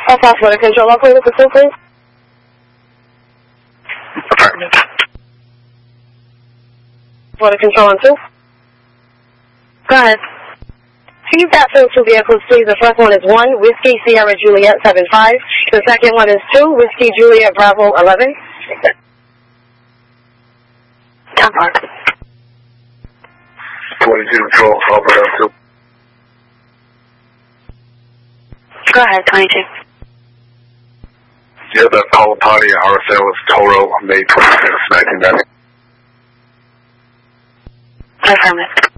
Alpha Motor Control, operator pursuit, please. Affirmative. Motor Control on 2. Go ahead. Can you capture 2 vehicles, please? The first one is 1, Whiskey Sierra Juliet 75. The second one is 2, Whiskey Juliet Bravo 11. Down mark. 22 Control, Alpha 2. Go ahead, 22. Yeah, the call party at RSL was Toro on May 26, 1990. Affirmative.